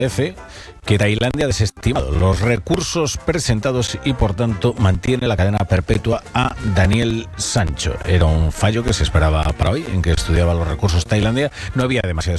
F que Tailandia ha desestimado los recursos presentados y por tanto mantiene la cadena perpetua a Daniel Sancho. Era un fallo que se esperaba para hoy, en que estudiaba los recursos Tailandia. No había demasiada